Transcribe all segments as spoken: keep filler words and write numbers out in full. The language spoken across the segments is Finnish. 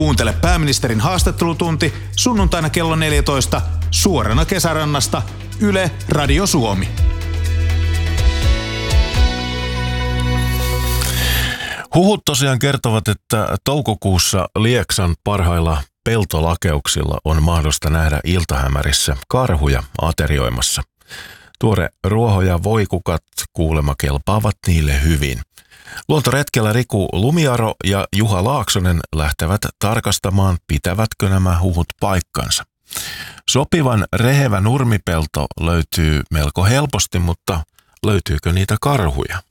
Kuuntele pääministerin haastattelutunti sunnuntaina kello neljätoista suorana Kesärannasta Yle Radio Suomi. Huhut tosiaan kertovat, että toukokuussa Lieksan parhailla peltolakeuksilla on mahdollista nähdä iltahämärissä karhuja aterioimassa. Tuore ruoho ja voikukat kuulemma kelpaavat niille hyvin. Luontoretkellä Riku Lumiaro ja Juha Laaksonen lähtevät tarkastamaan, pitävätkö nämä huhut paikkansa. Sopivan rehevä nurmipelto löytyy melko helposti, mutta löytyykö niitä karhuja?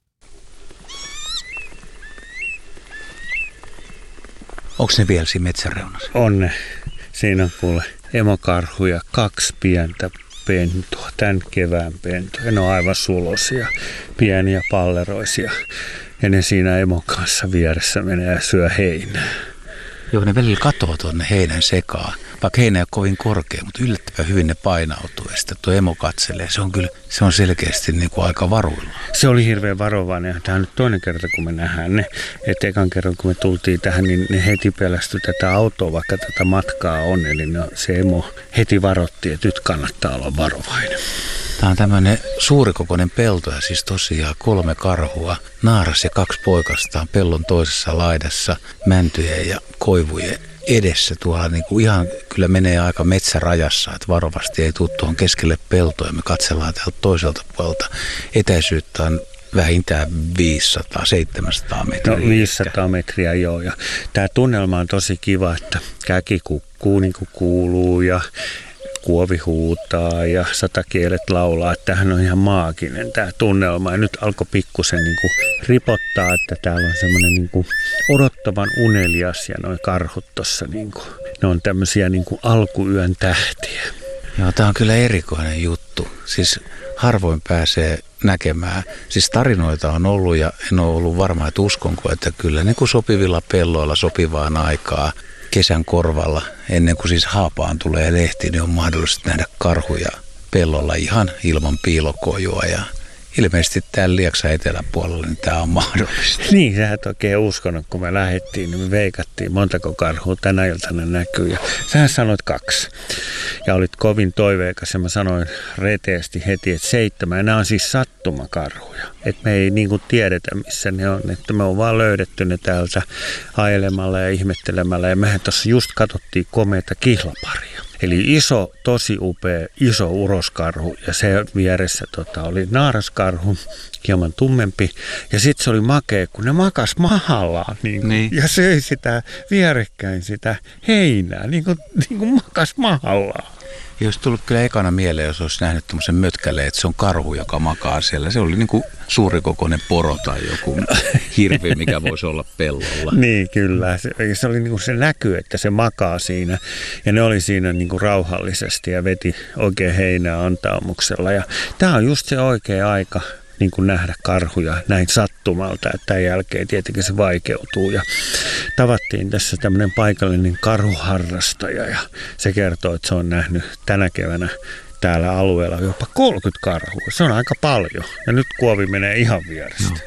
Onko ne vielä siinä metsäreunassa? On ne. Siinä on kuule emokarhuja, kaksi pientä pentua, tämän kevään pentua. Ne on aivan sulosia, pieniä palleroisia. Ja ne siinä emon kanssa vieressä menee ja syö heinää. Joo, ne välillä katoo tuonne heinän sekaan. Vaikka heinä ei ole kovin korkea, mutta yllättävän hyvin ne painautuu. Ja sitten tuo emo katselee. Se on kyllä, se on selkeästi niin kuin aika varuilla. Se oli hirveän varovainen. Tämä on nyt toinen kerta, kun me nähdään ne. Että ekan kerran, kun me tultiin tähän, niin ne heti pelästyi tätä autoa, vaikka tätä matkaa on. Eli no, se emo heti varoitti, että nyt kannattaa olla varovainen. Tämä on tämmöinen suurikokoinen pelto ja siis tosiaan kolme karhua, naaras ja kaksi poikastaan pellon toisessa laidassa, mäntyjen ja koivujen edessä. Tuolla niin kuin ihan kyllä menee aika metsärajassa, että varovasti ei tule tuohon keskelle peltoa ja me katsellaan täältä toiselta puolelta. Etäisyyttä on vähintään viisisataa seitsemänsataa metriä. No viisisataa metriä joo, ja tämä tunnelma on tosi kiva, että käki kukkuu niin kuin kuuluu ja kuovi huutaa ja satakielet laulaa. Tämähän on ihan maaginen tämä tunnelma. Ja nyt alkoi pikkusen niin kuin ripottaa, että täällä on semmoinen niin kuin odottavan unelias ja noi karhut tuossa. Niin kuin, ne on tämmöisiä niin kuin alkuyön tähtiä. Joo, tämä on kyllä erikoinen juttu. Siis harvoin pääsee näkemään. Siis tarinoita on ollut ja en ole ollut varma, että uskonko, että kyllä niin kuin sopivilla pelloilla sopivaan aikaa kesän korvalla, ennen kuin siis haapaan tulee lehti, niin on mahdollista nähdä karhuja pellolla ihan ilman piilokojua. Ja ilmeisesti täällä Lieksan eteläpuolella niin tämä on mahdollista. Niin, sä et oikein uskonut, kun me lähdettiin, niin me veikattiin, montako karhua tänä iltana näkyy. Ja sähän sanoit kaksi. Ja olit kovin toiveikas ja mä sanoin reteästi heti, että seitsemän. Ja nämä on siis sattumakarhuja. Että me ei niin kuin tiedetä, missä ne on. Että me on vaan löydetty ne täältä ailemalla ja ihmettelemällä. Ja mehän tuossa just katsottiin komeita kihlaparia. Eli iso, tosi upea, iso uroskarhu ja se vieressä tota, oli naaraskarhu, hieman tummempi. Ja sitten se oli makea, kun ne makas mahallaan niin niin. Ja söi sitä vierekkäin sitä heinää, niin kuin, niin kuin makas mahallaan. Ja olisi tullut kyllä ekana mieleen, jos olisi nähnyt tämmöisen mötkäleen, että se on karhu, joka makaa siellä. Se oli niin kuin suurikokoinen poro tai joku hirvi, mikä voisi olla pellolla. Niin, kyllä. Se, se oli niin kuin se näky, että se makaa siinä. Ja ne oli siinä niin kuin rauhallisesti ja veti oikein heinää antaumuksella. Ja tämä on just se oikea aika niin kuin nähdä karhuja näin sattumalta, että tämän jälkeen tietenkin se vaikeutuu. Ja tavattiin tässä tämmöinen paikallinen karhuharrastaja ja se kertoo, että se on nähnyt tänä keväänä täällä alueella jopa kolmekymmentä karhua. Se on aika paljon ja nyt kuovi menee ihan vierestä. No.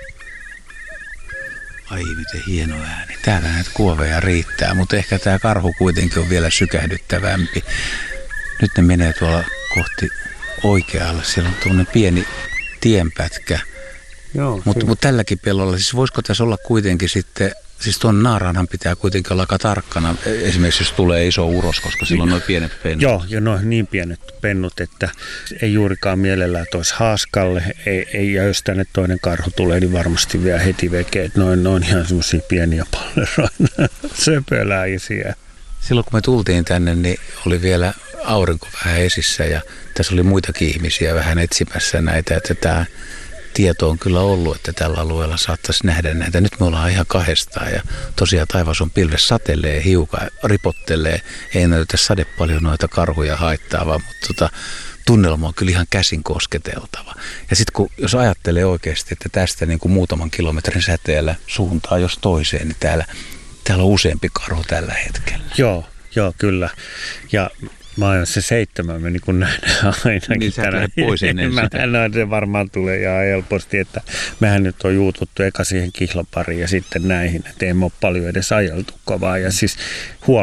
Ai miten hieno ääni. Täällä näitä kuoveja riittää, mutta ehkä tämä karhu kuitenkin on vielä sykähdyttävämpi. Nyt ne menee tuolla kohti oikealle. Siellä on tuonne pieni tienpätkä. Mutta mut tälläkin pellolla, siis voisiko tässä olla kuitenkin sitten, siis tuon naaraanhan pitää kuitenkin olla aika tarkkana, esimerkiksi jos tulee iso uros, koska silloin nuo pienet pennut. Joo, ja no niin pienet pennut, että ei juurikaan mielellään toisi haaskalle, ei, ei, ja jos tänne toinen karhu tulee, niin varmasti vielä heti vekee, että noin on ihan semmoisia pieniä palleroina, söpöläisiä. Silloin kun me tultiin tänne, niin oli vielä aurinko vähän esissä ja tässä oli muitakin ihmisiä vähän etsimässä näitä, että tämä tieto on kyllä ollut, että tällä alueella saattaisi nähdä näitä. Nyt me ollaan ihan kahdestaan ja tosiaan taivas on pilves, satelee hiukan, ripottelee, ei näytä sade paljon noita karhuja haittaavaa, mutta tota, tunnelma on kyllä ihan käsin kosketeltava. Ja sitten kun, jos ajattelee oikeasti, että tästä niin kuin muutaman kilometrin säteellä suuntaa jos toiseen, niin täällä, täällä on useampi karhu tällä hetkellä. Joo, joo kyllä. Ja Mä oon se seitsemän, me niin nähdään ainakin. Niin sä lähdet pois ennen mä sitä. No, se varmaan tulee ihan helposti, että mehän nyt on juututtu eka siihen kihlapariin ja sitten näihin, että emme ole paljon edes ajeltu kovaa. Ja siis